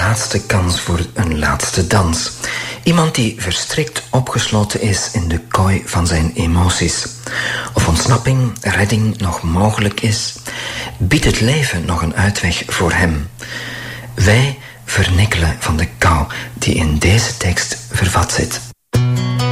laatste kans voor een laatste dans. Iemand die verstrikt opgesloten is in de kooi van zijn emoties. Of ontsnapping, redding nog mogelijk is, biedt het leven nog een uitweg voor hem. Wij vernikkelen van de kou die in deze tekst vervat zit.